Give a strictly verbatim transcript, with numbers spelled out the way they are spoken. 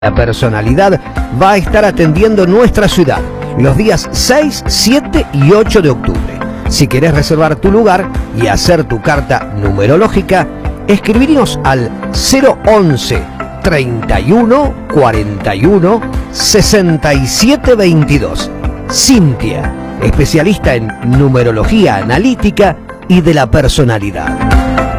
La personalidad va a estar atendiendo nuestra ciudad los días seis, siete y ocho de octubre. Si querés reservar tu lugar y hacer tu carta numerológica, escribinos al cero once, treinta y uno, cuarenta y uno, sesenta y siete veintidós. Cintia, especialista en numerología analítica y de la personalidad.